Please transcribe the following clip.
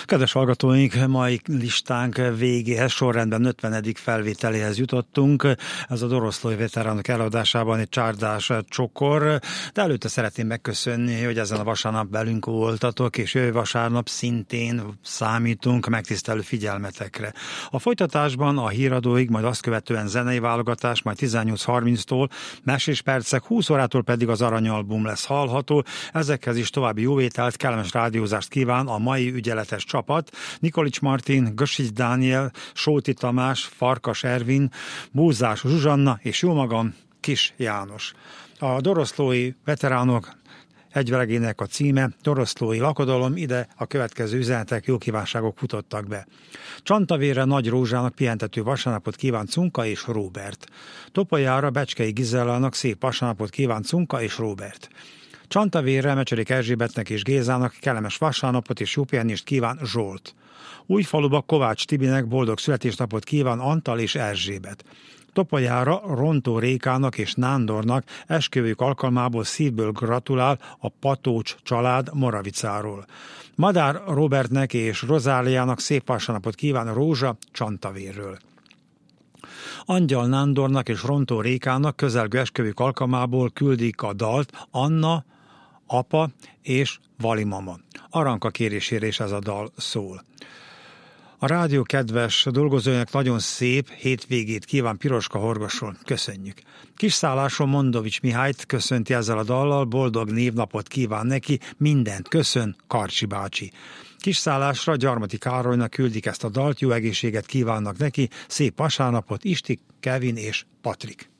Kedves hallgatóink, mai listánk végéhez, sorrendben 50. felvételéhez jutottunk. Ez a Doroszlói veteránok előadásában egy csárdás csokor, de előtte szeretném megköszönni, hogy ezen a vasárnap velünk voltatok, és jövő vasárnap szintén számítunk megtisztelő figyelmetekre. A folytatásban a híradóig, majd azt követően zenei válogatás, majd 18:30-tól, mesés percek, 20 órától pedig az aranyalbum lesz hallható. Ezekhez is további jóvételt, kellemes rádiózást kíván a mai ügyeletes csapat: Nikolics Martin, Gösics Dániel, Sóti Tamás, Farkas Ervin, Búzás Zsuzsanna és jómagam, Kis János. A Doroszlói veteránok egyvelegének a címe Doroszlói lakodalom, ide a következő üzenetek, jó kívánságok futottak be. Csantavérre Nagy Rózsának pihentető vasárnapot kíván Cunka és Róbert. Topoljára Becskei Gizellának szép vasárnapot kíván Cunka és Róbert. Csantavérre Mecserék Erzsébetnek és Gézának kellemes vasárnapot és jó pihenést kíván Zsolt. Újfaluba Kovács Tibinek boldog születésnapot kíván Antal és Erzsébet. Topoljára Rontó Rékának és Nándornak esküvőjük alkalmából szívből gratulál a Patócs család Moravicáról. Madár Robertnek és Rozáliának szép vasárnapot kíván Rózsa Csantavérről. Angyal Nándornak és Rontó Rékának közelgő esküvőjük alkalmából küldik a dalt Anna, apa és Vali mama. Aranka kérésére is ez a dal szól. A rádió kedves dolgozóinak nagyon szép hétvégét kíván Piroska Horgosról. Köszönjük. Kisszálláson Mondovics Mihályt köszönti ezzel a dallal, boldog névnapot kíván neki, mindent köszön Karcsi bácsi. Kisszállásra Gyarmati Károlynak küldik ezt a dalt, jó egészséget kívánnak neki, szép vasárnapot Isti, Kevin és Patrik.